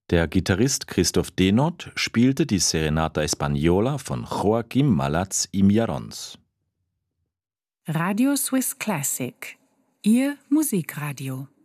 Der Gitarrist Christoph Denot spielte die Serenata Española von Joaquim Malats y Mirons. Radio Swiss Classic, Ihr Musikradio.